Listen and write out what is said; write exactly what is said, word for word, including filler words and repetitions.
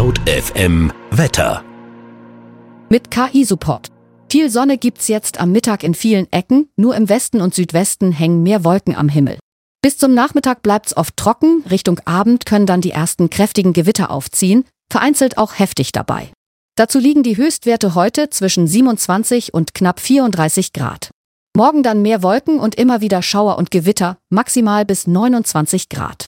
Laut F M Wetter. Mit K I-Support. Viel Sonne gibt's jetzt am Mittag in vielen Ecken, nur im Westen und Südwesten hängen mehr Wolken am Himmel. Bis zum Nachmittag bleibt's oft trocken, Richtung Abend können dann die ersten kräftigen Gewitter aufziehen, vereinzelt auch heftig dabei. Dazu liegen die Höchstwerte heute zwischen siebenundzwanzig und knapp vierunddreißig Grad. Morgen dann mehr Wolken und immer wieder Schauer und Gewitter, maximal bis neunundzwanzig Grad.